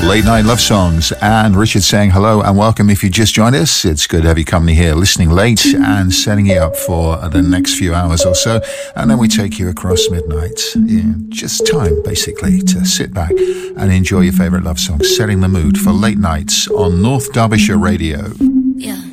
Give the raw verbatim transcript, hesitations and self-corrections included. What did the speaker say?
Late Night Love Songs, and Richard saying hello and welcome if you just joined us. It's good to have you company here, listening late and setting you up for the next few hours or so, and then we take you across midnight. Yeah, just time basically to sit back and enjoy your favourite love songs, setting the mood for late nights on North Derbyshire Radio. Yeah.